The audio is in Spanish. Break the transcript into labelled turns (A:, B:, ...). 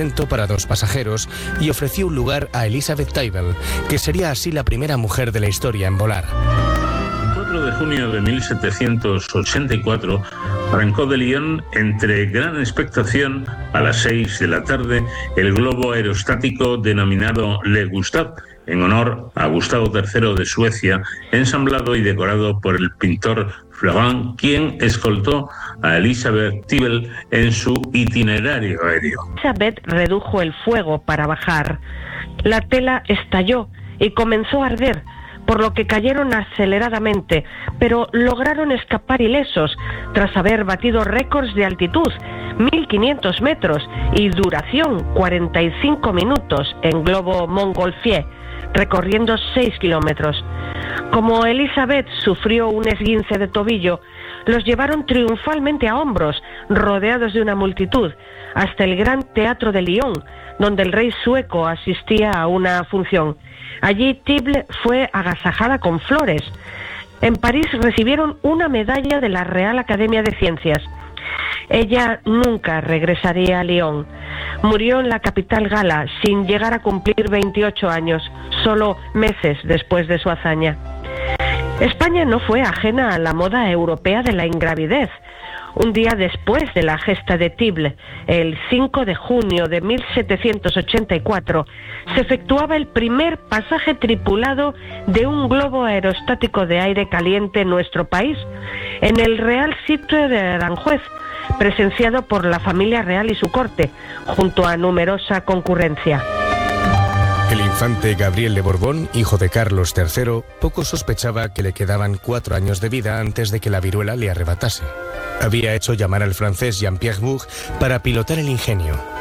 A: atento para 2 pasajeros y ofreció un lugar a Elizabeth Tybel, que sería así la primera mujer de la historia en volar.
B: El 4 de junio de 1784 arrancó de Lyon entre gran expectación a las 6 de la tarde el globo aerostático denominado Le Gustave, en honor a Gustavo III de Suecia, ensamblado y decorado por el pintor Florent, quien escoltó a Elizabeth Tybel en su itinerario aéreo.
C: Elizabeth redujo el fuego para bajar. La tela estalló y comenzó a arder, por lo que cayeron aceleradamente, pero lograron escapar ilesos tras haber batido récords de altitud, 1.500 metros, y duración, 45 minutos, en globo Montgolfier, recorriendo 6 kilómetros. Como Elizabeth sufrió un esguince de tobillo, los llevaron triunfalmente a hombros, rodeados de una multitud, hasta el Gran Teatro de Lyon, donde el rey sueco asistía a una función. Allí Tybel fue agasajada con flores. En París recibieron una medalla de la Real Academia de Ciencias. Ella nunca regresaría a Lyon. Murió en la capital gala sin llegar a cumplir 28 años, solo meses después de su hazaña. España no fue ajena a la moda europea de la ingravidez. Un día después de la gesta de Tybel, el 5 de junio de 1784, se efectuaba el primer pasaje tripulado de un globo aerostático de aire caliente en nuestro país, en el Real Sitio de Aranjuez, presenciado por la familia real y su corte, junto a numerosa concurrencia.
A: El infante Gabriel de Borbón, hijo de Carlos III, poco sospechaba que le quedaban 4 años de vida antes de que la viruela le arrebatase. Había hecho llamar al francés Jean-Pierre Moore para pilotar el ingenio.